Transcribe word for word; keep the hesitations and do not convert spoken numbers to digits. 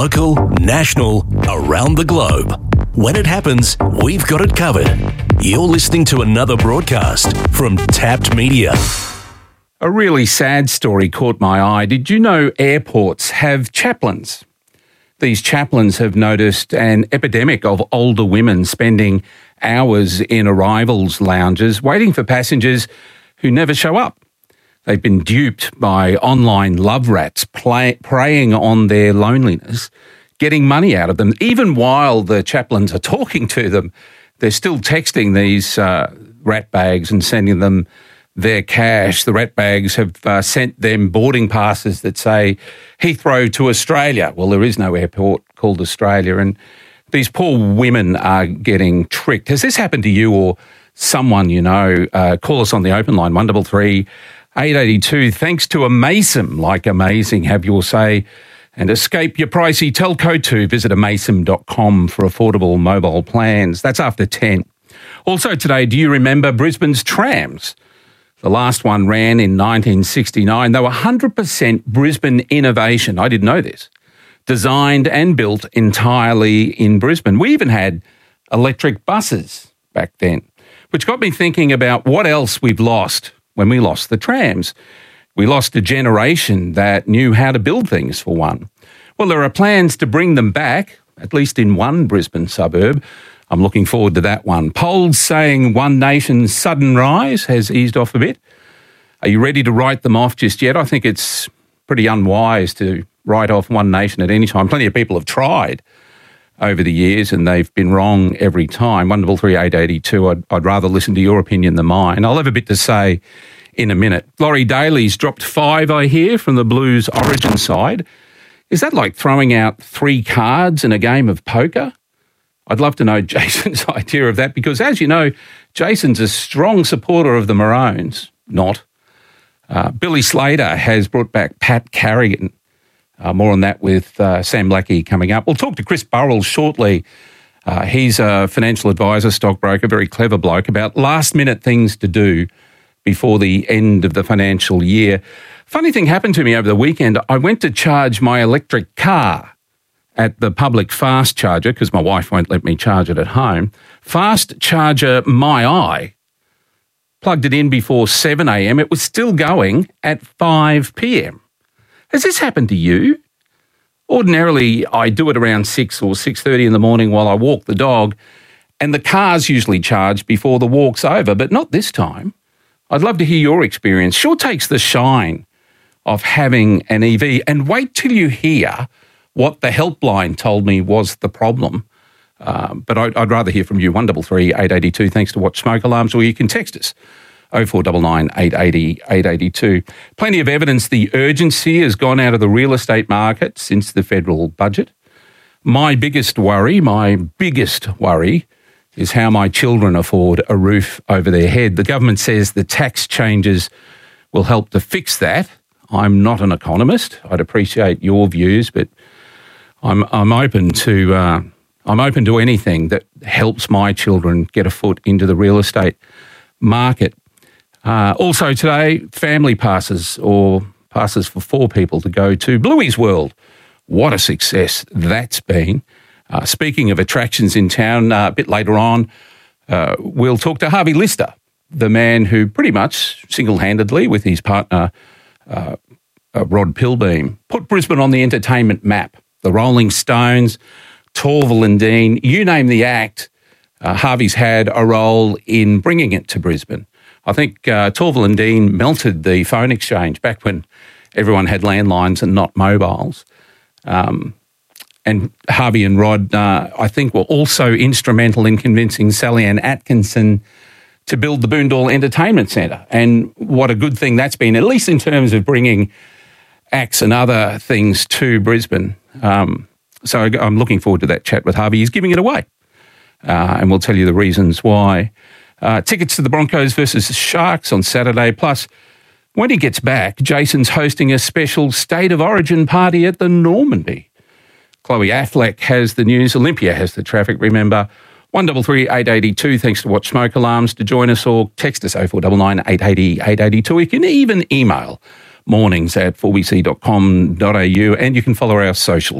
Local, national, around the globe. When it happens, we've got it covered. You're listening to another broadcast from Tapped Media. A really sad story caught my eye. Did you know airports have chaplains? These chaplains have noticed an epidemic of older women spending hours in arrivals lounges waiting for passengers who never show up. They've been duped by online love rats play, preying on their loneliness, getting money out of them. Even while the chaplains are talking to them, they're still texting these uh, rat bags and sending them their cash. The rat bags have uh, sent them boarding passes that say Heathrow to Australia. Well, there is no airport called Australia, and these poor women are getting tricked. Has this happened to you or someone you know? Uh, call us on the open line, one three three, eight eight two. Thanks to Amaysim, like amazing, have your say and escape your pricey telco too. Visit amaysim dot com for affordable mobile plans. That's after ten. Also today, do you remember Brisbane's trams? The last one ran in nineteen sixty-nine. They were one hundred percent Brisbane innovation. I didn't know this. Designed and built entirely in Brisbane. We even had electric buses back then, which got me thinking about what else we've lost when we lost the trams. We lost a generation that knew how to build things, for one. Well, there are plans to bring them back, at least in one Brisbane suburb. I'm looking forward to that one. Polls saying One Nation's sudden rise has eased off a bit. Are you ready to write them off just yet? I think it's pretty unwise to write off One Nation at any time. Plenty of people have tried over the years and they've been wrong every time. one three three, eight eight two, I'd, I'd rather listen to your opinion than mine. I'll have a bit to say in a minute. Laurie Daly's dropped five, I hear, from the Blues origin side. Is that like throwing out three cards in a game of poker? I'd love to know Jason's idea of that because, as you know, Jason's a strong supporter of the Maroons. Not. Uh, Billy Slater has brought back Pat Carrigan. Uh, more on that with uh, Sam Blackie coming up. We'll talk to Chris Burrell shortly. Uh, he's a financial advisor, stockbroker, very clever bloke, about last-minute things to do before the end of the financial year. Funny thing happened to me over the weekend. I went to charge my electric car at the public fast charger because my wife won't let me charge it at home. Fast charger My Eye. Plugged it in before seven a.m. It was still going at five p.m. Has this happened to you? Ordinarily, I do it around six or six thirty in the morning while I walk the dog, and the car's usually charged before the walk's over, but not this time. I'd love to hear your experience. Sure takes the shine of having an E V, and wait till you hear what the helpline told me was the problem. Um, but I'd, I'd rather hear from you, one three three, eight eight two, thanks to Watch Smoke Alarms, or you can text us, oh four nine nine, eight eight zero, eight eight two. Plenty of evidence the urgency has gone out of the real estate market since the federal budget. My biggest worry, my biggest worry is how my children afford a roof over their head. The government says the tax changes will help to fix that. I'm not an economist. I'd appreciate your views, but I'm I'm open to uh, I'm open to anything that helps my children get a foot into the real estate market. Uh, also today, family passes or passes for four people to go to Bluey's World. What a success that's been. Uh, speaking of attractions in town, uh, a bit later on, uh, we'll talk to Harvey Lister, the man who pretty much single-handedly with his partner, uh, uh, Rod Pilbeam, put Brisbane on the entertainment map. The Rolling Stones, Torval and Dean, you name the act, uh, Harvey's had a role in bringing it to Brisbane. I think uh, Torval and Dean melted the phone exchange back when everyone had landlines and not mobiles. Um, and Harvey and Rod, uh, I think, were also instrumental in convincing Sally Ann Atkinson to build the Boondall Entertainment Centre. And what a good thing that's been, at least in terms of bringing acts and other things to Brisbane. Um, so I'm looking forward to that chat with Harvey. He's giving it away, uh, and we'll tell you the reasons why. Uh, tickets to the Broncos versus the Sharks on Saturday. Plus, when he gets back, Jason's hosting a special State of Origin party at the Normanby. Chloe Affleck has the news. Olympia has the traffic, remember. one three three, eight eight two, thanks to Watch Smoke Alarms to join us, or text us oh four nine nine, eight eight zero, eight eight two. You can even email mornings at four b c dot com dot a u, and you can follow our socials.